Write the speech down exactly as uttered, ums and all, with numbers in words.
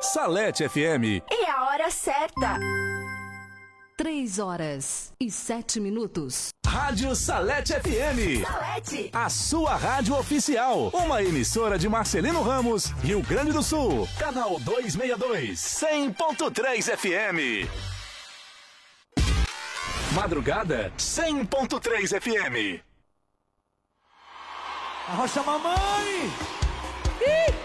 Salete F M. E a hora certa. Três horas e sete minutos. Rádio Salete F M. Salete. A sua rádio oficial. Uma emissora de Marcelino Ramos, Rio Grande do Sul. Canal duzentos e sessenta e dois. cem ponto três F M. Madrugada cem ponto três F M. Arrocha mamãe! Ih!